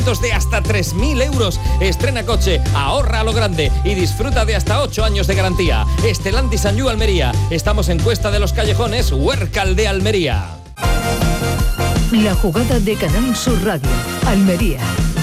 de hasta 3.000 euros. Estrena coche, ahorra a lo grande y disfruta de hasta 8 años de garantía. Stellantis Sanyu Almería. Estamos en Cuesta de los Callejones, Huércal de Almería. La jugada de Canal Sur Radio, Almería.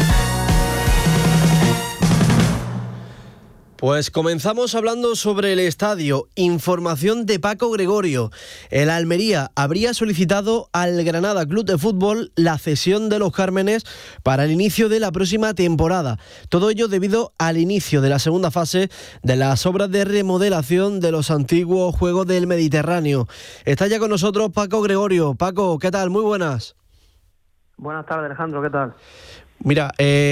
Pues comenzamos hablando sobre el estadio. Información de Paco Gregorio. El Almería habría solicitado al Granada Club de Fútbol la cesión de los Cármenes para el inicio de la próxima temporada. Todo ello debido al inicio de la segunda fase de las obras de remodelación de los antiguos Juegos del Mediterráneo. Está ya con nosotros Paco Gregorio. Paco, ¿qué tal? Muy buenas. Buenas tardes, Alejandro, ¿qué tal? Mira,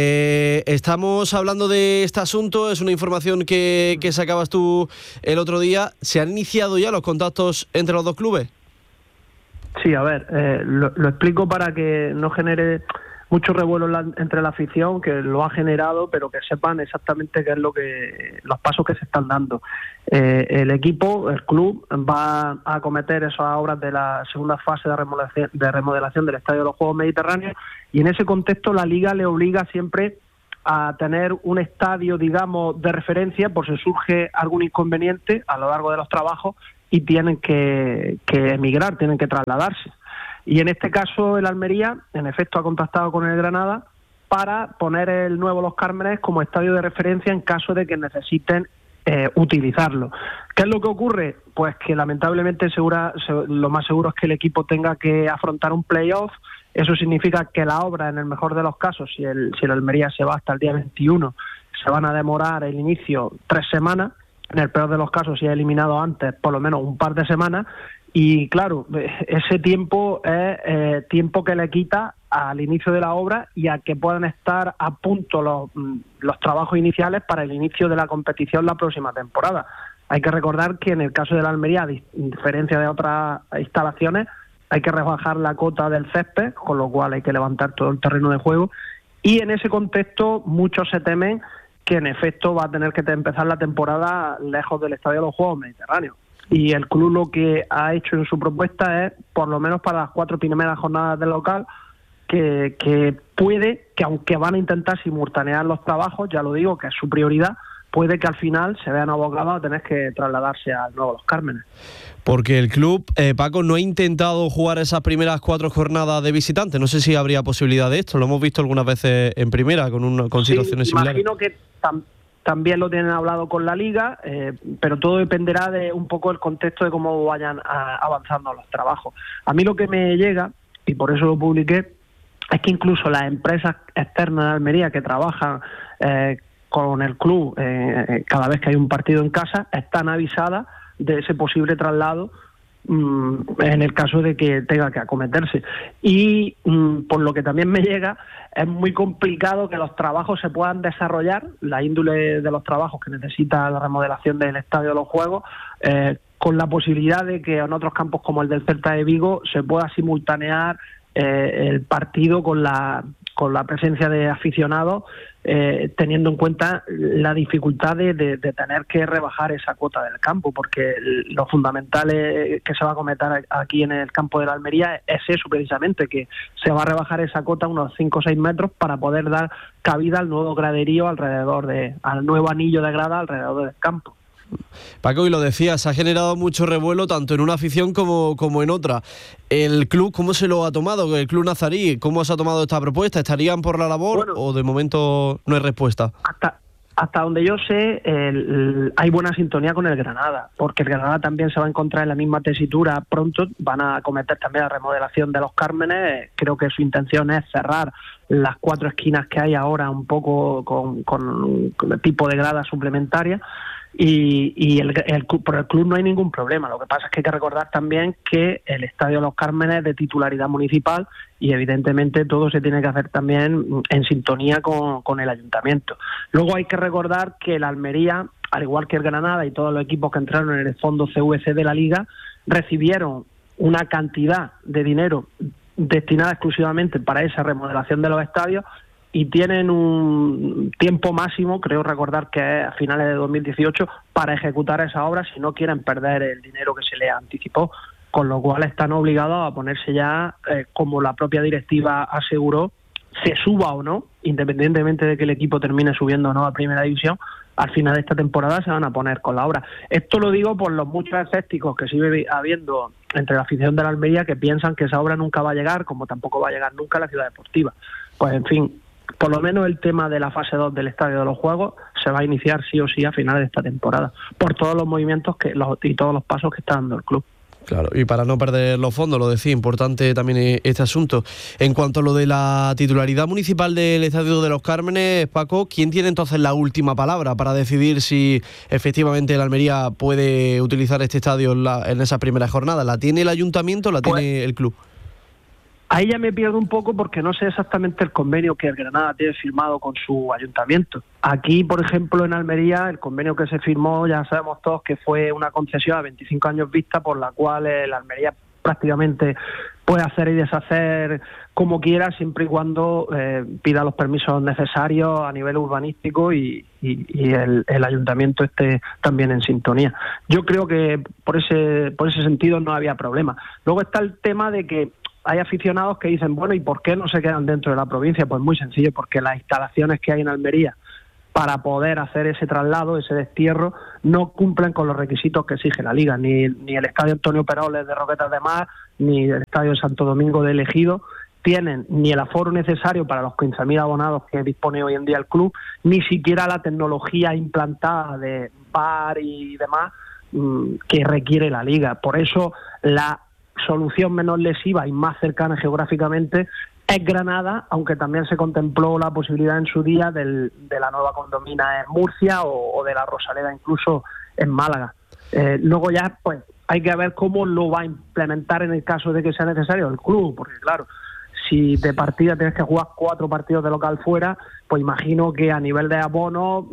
estamos hablando de este asunto, es una información que sacabas tú el otro día. ¿Se han iniciado ya los contactos entre los dos clubes? Sí, a ver, lo explico para que no genere mucho revuelo entre la afición, que lo ha generado, pero que sepan exactamente qué es los pasos que se están dando. El equipo, el club, va a acometer esas obras de la segunda fase de remodelación del Estadio de los Juegos Mediterráneos, y en ese contexto la Liga le obliga siempre a tener un estadio, digamos, de referencia por si surge algún inconveniente a lo largo de los trabajos y tienen que emigrar, tienen que trasladarse. Y en este caso el Almería, en efecto, ha contactado con el Granada para poner el nuevo Los Cármenes como estadio de referencia en caso de que necesiten utilizarlo. ¿Qué es lo que ocurre? Pues que lamentablemente lo más seguro es que el equipo tenga que afrontar un playoff. Eso significa que la obra, en el mejor de los casos, si el Almería se va hasta el día 21, se van a demorar el inicio 3 semanas. En el peor de los casos, si es eliminado antes, por lo menos un par de semanas. Y claro, ese tiempo es tiempo que le quita al inicio de la obra y a que puedan estar a punto los trabajos iniciales para el inicio de la competición la próxima temporada. Hay que recordar que en el caso de la Almería, a diferencia de otras instalaciones, hay que rebajar la cota del césped, con lo cual hay que levantar todo el terreno de juego. Y en ese contexto, muchos se temen que en efecto va a tener que empezar la temporada lejos del Estadio de los Juegos Mediterráneos. Y el club lo que ha hecho en su propuesta es, por lo menos para las 4 primeras jornadas del local, que puede, que aunque van a intentar simultanear los trabajos, ya lo digo, que es su prioridad, puede que al final se vean abocados a tener que trasladarse al nuevo Los Cármenes. Porque el club, Paco, no ha intentado jugar esas primeras 4 jornadas de visitante. No sé si habría posibilidad de esto. Lo hemos visto algunas veces en primera con situaciones similares. Imagino que también lo tienen hablado con la Liga, pero todo dependerá de un poco el contexto de cómo vayan avanzando los trabajos. A mí lo que me llega, y por eso lo publiqué, es que incluso las empresas externas de Almería que trabajan con el club cada vez que hay un partido en casa, están avisadas de ese posible traslado en el caso de que tenga que acometerse. Y por lo que también me llega, es muy complicado que los trabajos se puedan desarrollar, la índole de los trabajos que necesita la remodelación del Estadio de los Juegos, con la posibilidad de que en otros campos como el del Celta de Vigo se pueda simultanear el partido con la presencia de aficionados, teniendo en cuenta la dificultad de tener que rebajar esa cuota del campo, porque lo fundamental que se va a acometer aquí en el campo de la Almería es eso precisamente, que se va a rebajar esa cuota unos 5 o 6 metros para poder dar cabida al nuevo graderío al nuevo anillo de grada alrededor del campo. Paco, y lo decías, ha generado mucho revuelo tanto en una afición como en otra. ¿El club cómo se lo ha tomado? ¿El club nazarí cómo se ha tomado esta propuesta? ¿Estarían por la labor o de momento no hay respuesta? Hasta donde yo sé, hay buena sintonía con el Granada, porque el Granada también se va a encontrar en la misma tesitura pronto. Van a acometer también la remodelación de los Cármenes. Creo que su intención es cerrar las 4 esquinas que hay ahora un poco con el tipo de grada suplementaria. Y por el club no hay ningún problema. Lo que pasa es que hay que recordar también que el Estadio Los Cármenes es de titularidad municipal y evidentemente todo se tiene que hacer también en sintonía con el ayuntamiento. Luego hay que recordar que el Almería, al igual que el Granada y todos los equipos que entraron en el fondo CVC de la Liga, recibieron una cantidad de dinero destinada exclusivamente para esa remodelación de los estadios, y tienen un tiempo máximo, creo recordar que es a finales de 2018, para ejecutar esa obra si no quieren perder el dinero que se les anticipó, con lo cual están obligados a ponerse ya, como la propia directiva aseguró, se suba o no, independientemente de que el equipo termine subiendo o no a Primera División, al final de esta temporada se van a poner con la obra. Esto lo digo por los muchos escépticos que sigue habiendo entre la afición de la Almería, que piensan que esa obra nunca va a llegar, como tampoco va a llegar nunca a la Ciudad Deportiva. Pues en fin, por lo menos el tema de la fase 2 del Estadio de los Juegos se va a iniciar sí o sí a finales de esta temporada, por todos los movimientos y todos los pasos que está dando el club. Claro, y para no perder los fondos, lo decía, importante también este asunto. En cuanto a lo de la titularidad municipal del Estadio de los Cármenes, Paco, ¿quién tiene entonces la última palabra para decidir si efectivamente el Almería puede utilizar este estadio en esa primera jornada? ¿La tiene el ayuntamiento o la tiene el club? Ahí ya me pierdo un poco porque no sé exactamente el convenio que el Granada tiene firmado con su ayuntamiento. Aquí, por ejemplo, en Almería, el convenio que se firmó, ya sabemos todos que fue una concesión a 25 años vista, por la cual el Almería prácticamente puede hacer y deshacer como quiera, siempre y cuando pida los permisos necesarios a nivel urbanístico y el ayuntamiento esté también en sintonía. Yo creo que por ese sentido no había problema. Luego está el tema de que hay aficionados que dicen, bueno, ¿y por qué no se quedan dentro de la provincia? Pues muy sencillo, porque las instalaciones que hay en Almería para poder hacer ese traslado, ese destierro, no cumplen con los requisitos que exige la Liga. Ni el Estadio Antonio Peroles de Roquetas de Mar, ni el Estadio Santo Domingo de Ejido tienen ni el aforo necesario para los 15.000 abonados que dispone hoy en día el club, ni siquiera la tecnología implantada de VAR y demás que requiere la Liga. Por eso la solución menos lesiva y más cercana geográficamente es Granada, aunque también se contempló la posibilidad en su día de la nueva condomina en Murcia o de la Rosaleda incluso en Málaga. Luego ya pues hay que ver cómo lo va a implementar en el caso de que sea necesario el club, porque claro, si de partida tienes que jugar 4 partidos de local fuera, pues imagino que a nivel de abono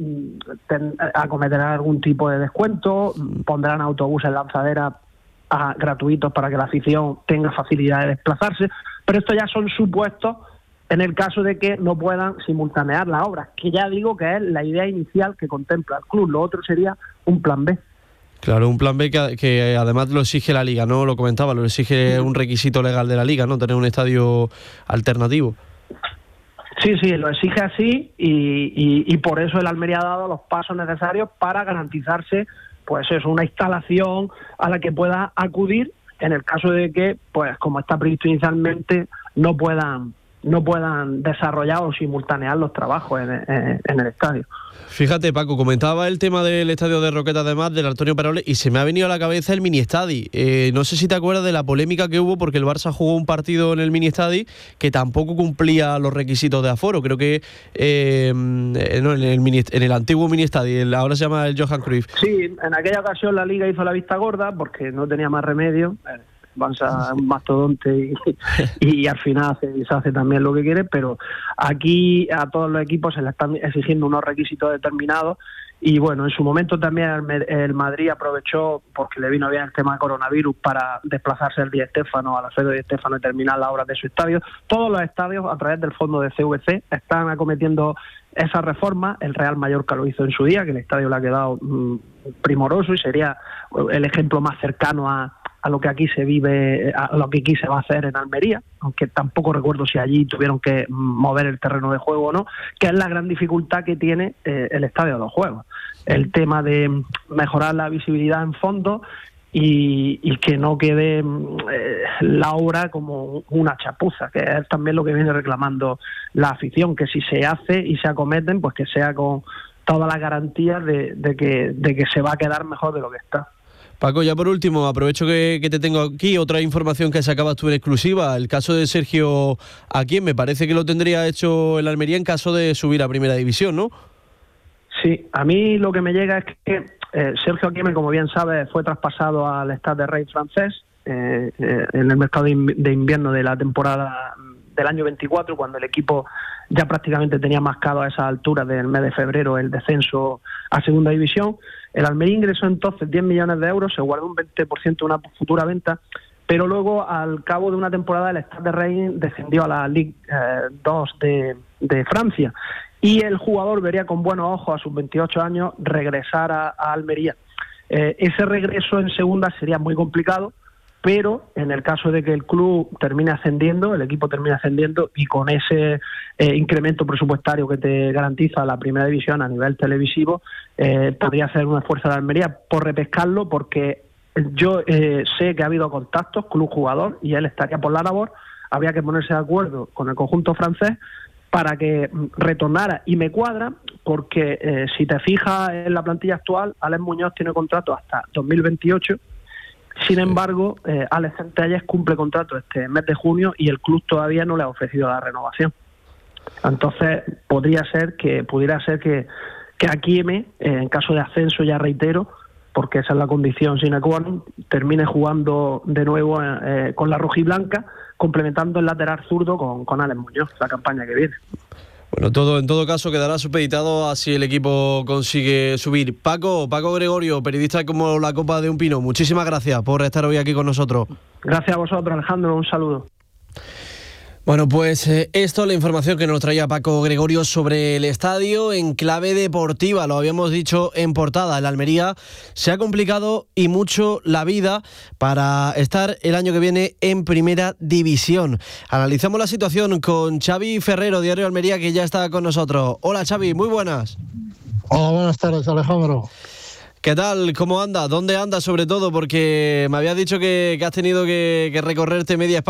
acometerán algún tipo de descuento, pondrán autobuses lanzaderas gratuitos para que la afición tenga facilidad de desplazarse, pero esto ya son supuestos en el caso de que no puedan simultanear las obras, que ya digo que es la idea inicial que contempla el club. Lo otro sería un plan B. Claro, un plan B que además lo exige la Liga, ¿no? Lo comentaba, lo exige un requisito legal de la Liga, ¿no? Tener un estadio alternativo. Sí, lo exige así y por eso el Almería ha dado los pasos necesarios para garantizarse pues es una instalación a la que pueda acudir en el caso de que, pues como está previsto inicialmente, no puedan desarrollar o simultanear los trabajos en el estadio. Fíjate, Paco, comentaba el tema del estadio de Roquetas de Mar, del Antonio Peroles, y se me ha venido a la cabeza el mini-estadi. No sé si te acuerdas de la polémica que hubo porque el Barça jugó un partido en el mini-estadi que tampoco cumplía los requisitos de aforo. Creo que en el antiguo mini-estadi, ahora se llama el Johan Cruyff. Sí, en aquella ocasión la Liga hizo la vista gorda porque no tenía más remedio. Barça es un mastodonte y al final se hace también lo que quiere, pero aquí a todos los equipos se le están exigiendo unos requisitos determinados y bueno, en su momento también el Madrid aprovechó, porque le vino bien el tema de coronavirus, para desplazarse el Di Stéfano a la sede de Di Stéfano y terminar las obras de su estadio. Todos los estadios, a través del fondo de CVC, están acometiendo esa reforma. El Real Mallorca lo hizo en su día, que el estadio le ha quedado primoroso y sería el ejemplo más cercano a lo que aquí se vive, a lo que aquí se va a hacer en Almería, aunque tampoco recuerdo si allí tuvieron que mover el terreno de juego o no, que es la gran dificultad que tiene el Estadio de los Juegos. El tema de mejorar la visibilidad en fondo y que no quede la obra como una chapuza, que es también lo que viene reclamando la afición, que si se hace y se acometen, pues que sea con todas las garantías de que se va a quedar mejor de lo que está. Paco, ya por último, aprovecho que te tengo aquí, otra información que sacabas tú en exclusiva, el caso de Sergio Aquién, me parece que lo tendría hecho el Almería en caso de subir a Primera División, ¿no? Sí, a mí lo que me llega es que Sergio Aquién, como bien sabes, fue traspasado al Stade de Reims francés en el mercado de invierno de la temporada del año 24, cuando el equipo ya prácticamente tenía mascado a esa altura del mes de febrero el descenso a Segunda División. El Almería ingresó entonces 10 millones de euros, se guardó un 20% de una futura venta, pero luego, al cabo de una temporada, el Stade de Reims descendió a la Ligue 2 de Francia y el jugador vería con buenos ojos a sus 28 años regresar a Almería. Ese regreso en segunda sería muy complicado pero en el caso de que el club termine ascendiendo, el equipo termine ascendiendo y con ese incremento presupuestario que te garantiza la primera división a nivel televisivo, podría hacer un esfuerzo de Almería por repescarlo, porque yo sé que ha habido contactos club-jugador y él estaría por la labor. Habría que ponerse de acuerdo con el conjunto francés para que retornara, y me cuadra porque si te fijas en la plantilla actual, Alex Muñoz tiene contrato hasta 2028. Sin embargo, Alex Centelles cumple contrato este mes de junio y el club todavía no le ha ofrecido la renovación. Entonces pudiera ser que Akieme, en caso de ascenso, ya reitero, porque esa es la condición sine qua non, termine jugando de nuevo con la rojiblanca, complementando el lateral zurdo con Alex Muñoz, la campaña que viene. Bueno, en todo caso quedará supeditado a si el equipo consigue subir. Paco Gregorio, periodista como la copa de un pino, muchísimas gracias por estar hoy aquí con nosotros. Gracias a vosotros, Alejandro, un saludo. Bueno, pues esto es la información que nos traía Paco Gregorio sobre el estadio en clave deportiva. Lo habíamos dicho en portada. El Almería se ha complicado y mucho la vida para estar el año que viene en primera división. Analizamos la situación con Xavi Ferrero, Diario Almería, que ya está con nosotros. Hola Xavi, muy buenas. Hola, buenas tardes, Alejandro. ¿Qué tal? ¿Cómo anda? ¿Dónde andas sobre todo? Porque me habías dicho que has tenido que recorrerte media España